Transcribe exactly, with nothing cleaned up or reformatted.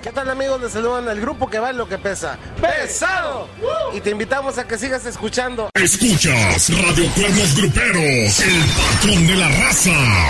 ¿Qué tal, amigos? Les saludan el grupo que va en lo que pesa. ¡Pesado! Y te invitamos a que sigas escuchando. Escuchas Radio Cuernos Gruperos, el patrón de la raza.